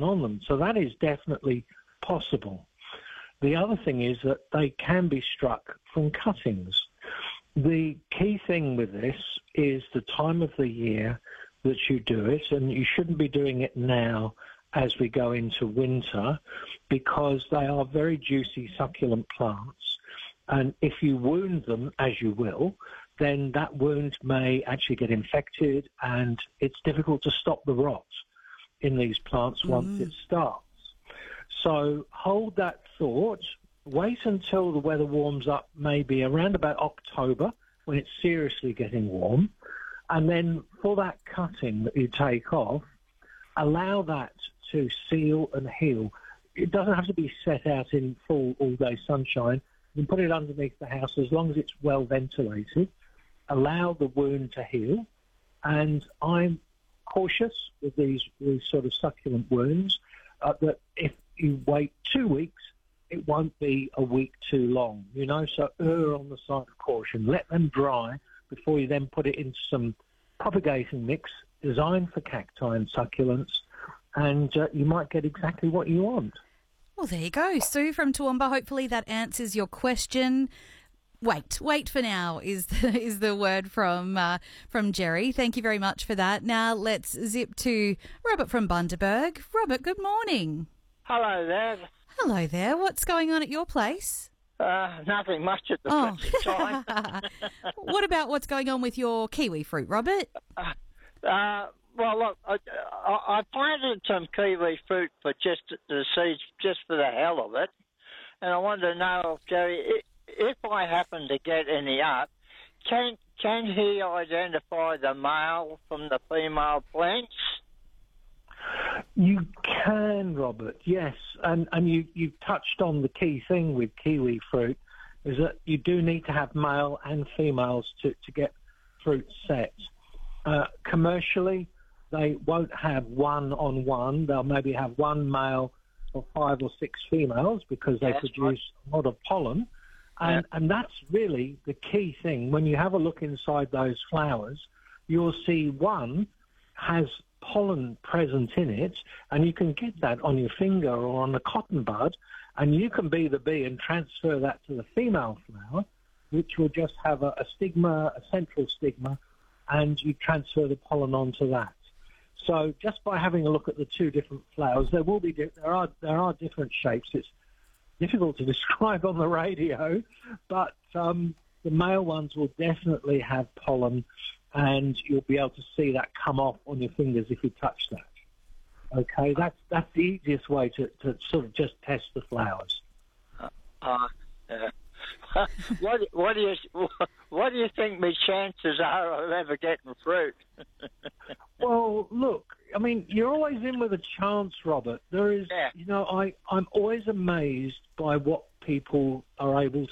gotten on them. So that is definitely possible. The other thing is that they can be struck from cuttings. The key thing with this is the time of the year that you do it, and you shouldn't be doing it now as we go into winter, because they are very juicy, succulent plants. And if you wound them, as you will, then that wound may actually get infected, and it's difficult to stop the rot in these plants once it starts. So hold that thought. Wait until the weather warms up, maybe around about October, when it's seriously getting warm. And then for that cutting that you take off, allow that to seal and heal. It doesn't have to be set out in full all-day sunshine. You can put it underneath the house as long as it's well ventilated. Allow the wound to heal. And I'm cautious with these sort of succulent wounds that if you wait 2 weeks, it won't be a week too long, so err on the side of caution. Let them dry before you then put it into some propagating mix designed for cacti and succulents, and you might get exactly what you want. Well, there you go. Sue from Toowoomba, hopefully that answers your question. Wait for now is the word from Jerry. Thank you very much for that. Now let's zip to Robert from Bundaberg. Robert, good morning. Hello there. Hello there. What's going on at your place? Nothing much at the present time. What about what's going on with your kiwi fruit, Robert? Well, look, I planted some kiwi fruit for just the seeds, just for the hell of it, and I wanted to know, Jerry, if I happen to get any up, can he identify the male from the female plants? You can, Robert, yes. And you've touched on the key thing with kiwi fruit, is that you do need to have male and females to get fruit set. Commercially, they won't have one-on-one. They'll maybe have one male or 5 or 6 females because they produce a lot of pollen. And that's really the key thing. When you have a look inside those flowers, you'll see one has pollen present in it, and you can get that on your finger or on a cotton bud, and you can be the bee and transfer that to the female flower, which will just have a stigma, a central stigma, and you transfer the pollen onto that. So just by having a look at the two different flowers, there are different shapes. It's difficult to describe on the radio, but the male ones will definitely have pollen, and you'll be able to see that come off on your fingers if you touch that. Okay, that's the easiest way to sort of just test the flowers. What do you think my chances are of ever getting fruit? Well, look, I mean, you're always in with a chance, Robert. There is, I'm always amazed by what people are able